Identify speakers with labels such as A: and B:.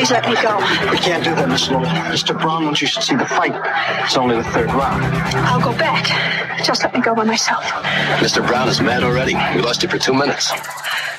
A: Please let me go.
B: We can't do that, Miss Lowell. Mr. Braun wants you should see the fight. It's only the third round.
A: I'll go back. Just let me go by myself.
C: Mr. Brown is mad already. We lost you for 2 minutes.